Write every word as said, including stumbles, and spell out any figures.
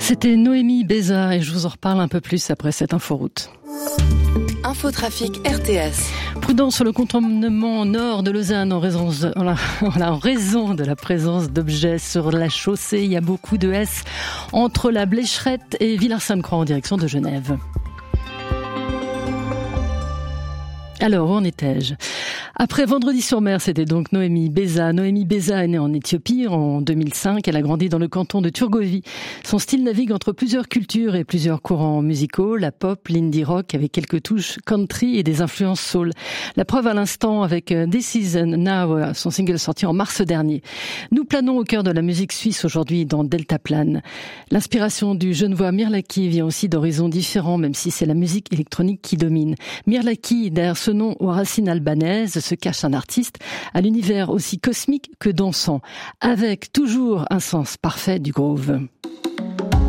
C'était Noémie Bézard et je vous en reparle un peu plus après cette inforoute. Infotrafic R T S. Prudence sur le contournement nord de Lausanne en raison de, en raison de la présence d'objets sur la chaussée. Il y a beaucoup de S entre la Blécherette et Villars-Sainte-Croix en direction de Genève. Alors, où en étais-je ? Après Vendredi-sur-Mer, c'était donc Noémie Bézard. Noémie Bézard est née en Éthiopie en deux mille cinq. Elle a grandi dans le canton de Turgovie. Son style navigue entre plusieurs cultures et plusieurs courants musicaux, la pop, l'indie rock avec quelques touches country et des influences soul. La preuve à l'instant avec This Is Now, son single sorti en mars dernier. Nous planons au cœur de la musique suisse aujourd'hui dans Deltaplane. L'inspiration du Genevois Mirlaki vient aussi d'horizons différents, même si c'est la musique électronique qui domine. Mirlaki, derrière ce nom aux racines albanaises, se cache un artiste à l'univers aussi cosmique que dansant, avec toujours un sens parfait du groove.